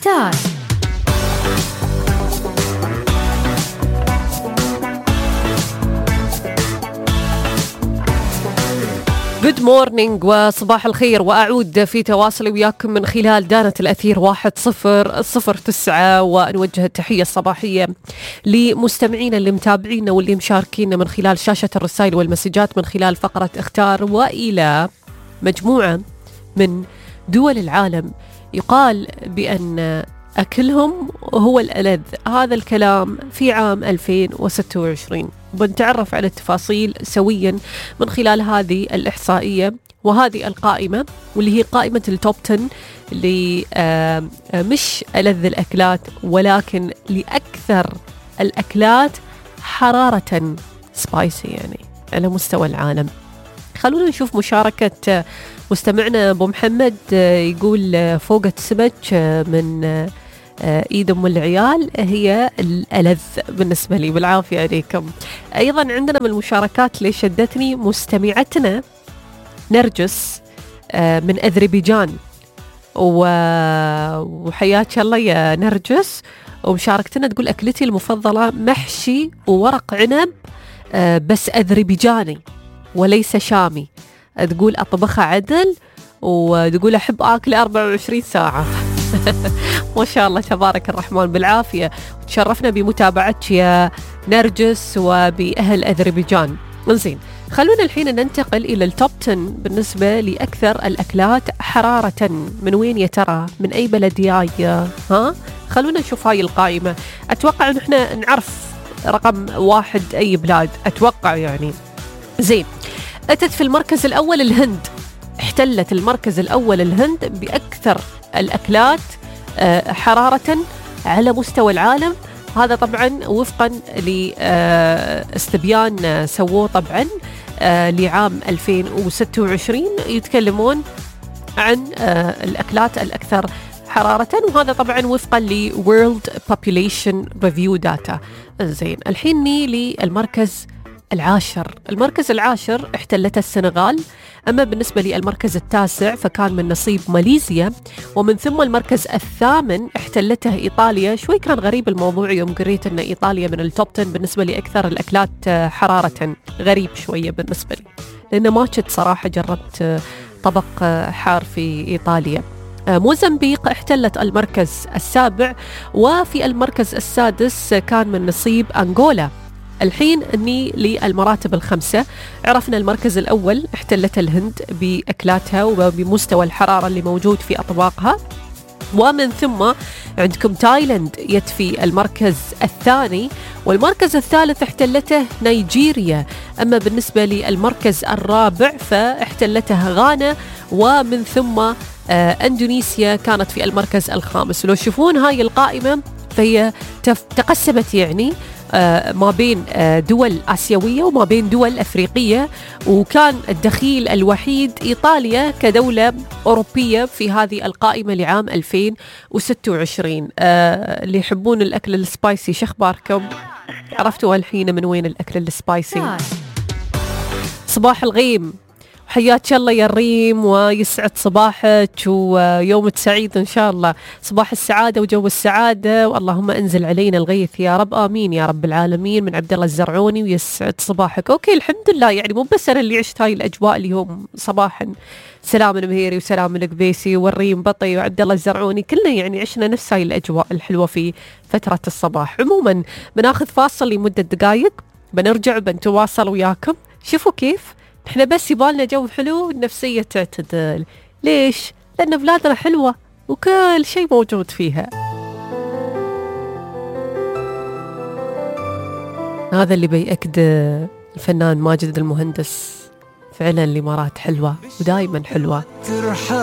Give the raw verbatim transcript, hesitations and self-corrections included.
ستار. Good morning وصباح الخير، وأعود في تواصلي وياكم من خلال دانة الأثير واحد صفر صفر تسعة، ونوجه التحية الصباحية لمستمعينا اللي متابعينا واللي مشاركينا من خلال شاشة الرسائل والمسجات من خلال فقرة اختار، وإلى مجموعة من دول العالم يقال بأن أكلهم هو الألذ. هذا الكلام في عام ألفين وستة وعشرين، بنتعرف على التفاصيل سويا من خلال هذه الإحصائية وهذه القائمة، واللي هي قائمة التوب عشرة اللي مش ألذ الأكلات ولكن لأكثر الأكلات حرارة سبايسي يعني على مستوى العالم. خلونا نشوف مشاركة مستمعنا أبو محمد، يقول فوقة سمك من إيد أم العيال هي الألذ بالنسبة لي. بالعافية عليكم. أيضا عندنا من المشاركات اللي شدتني مستمعتنا نرجس من أذربيجان، وحياك الله يا نرجس. ومشاركتنا تقول أكلتي المفضلة محشي وورق عنب بس أذربيجاني وليس شامي. تقول أطبخها عدل، وتقول أحب أكل أربعة وعشرين ساعة. ما شاء الله تبارك الرحمن. بالعافية، وتشرفنا بمتابعتك يا نرجس وبأهل أذربيجان. انزين، خلونا الحين ننتقل إلى التوب عشرة بالنسبة لأكثر الأكلات حرارة. من وين يا ترى؟ من أي بلد جاي؟ ها؟ خلونا نشوف هاي القائمة. أتوقع أن احنا نعرف رقم واحد أي بلاد، أتوقع يعني. زين، أتت في المركز الأول الهند. احتلت المركز الأول الهند بأكثر الأكلات حرارة على مستوى العالم. هذا طبعا وفقا لاستبيان سووه طبعا لعام ألفين وستة وعشرين، يتكلمون عن الأكلات الأكثر حرارة، وهذا طبعا وفقا ل World Population Review Data. زين، الحين ني للمركز العاشر. المركز العاشر احتلته السنغال، أما بالنسبة للمركز التاسع فكان من نصيب ماليزيا، ومن ثم المركز الثامن احتلته إيطاليا. شوي كان غريب الموضوع يوم قريت أن إيطاليا من التوب عشرة بالنسبة لأكثر الأكلات حرارة. غريب شوية بالنسبة لي، لأن ما كنت صراحة جربت طبق حار في إيطاليا. موزمبيق احتلت المركز السابع، وفي المركز السادس كان من نصيب أنغولا. الحين أني للمراتب الخمسة. عرفنا المركز الأول احتلت الهند بأكلاتها وبمستوى الحرارة اللي موجود في أطباقها، ومن ثم عندكم تايلاند يتفي المركز الثاني، والمركز الثالث احتلته نيجيريا. أما بالنسبة للمركز الرابع فاحتلته غانا، ومن ثم آه أندونيسيا كانت في المركز الخامس. ولو تشوفون هاي القائمة فهي تقسمت يعني ما بين دول آسيوية وما بين دول أفريقية، وكان الدخيل الوحيد إيطاليا كدولة أوروبية في هذه القائمة لعام ألفين وستة وعشرين. اللي يحبون الأكل السبايسي شخباركم؟ عرفتوا الحين من وين الأكل السبايسي؟ صباح الغيم، حياك الله يا الريم، ويسعد صباحك ويومك سعيد إن شاء الله. صباح السعادة وجو السعادة، واللهم أنزل علينا الغيث يا رب، آمين يا رب العالمين. من عبد الله الزرعوني، ويسعد صباحك. أوكي، الحمد لله، يعني مو بس أنا اللي عشت هاي الأجواء اليوم صباحا. سلام المهيري وسلام القبيسي والريم بطي وعبد الله الزرعوني، كلنا يعني عشنا نفس هاي الأجواء الحلوة في فترة الصباح. عموما بناخذ فاصل لمدة دقائق، بنرجع بنتواصل وياكم. شوفوا كيف احنا بس يبالنا جو حلو، النفسية تعتدل. ليش؟ لأن بلادنا حلوة وكل شيء موجود فيها. هذا اللي بيأكد الفنان ماجد المهندس، فعلا الإمارات حلوة ودائما حلوة.